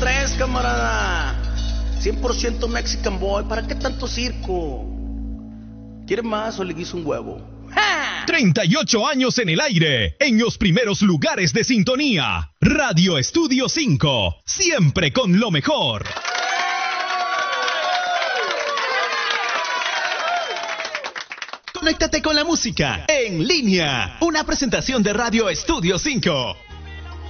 tres, camarada. 100% Mexican boy. ¿Para qué tanto circo? ¿Quieres más o le guiso un huevo? 38 años en el aire, en los primeros lugares de sintonía. Radio Estudio 5, siempre con lo mejor. Conéctate con la música en línea. Una presentación de Radio Estudio 5.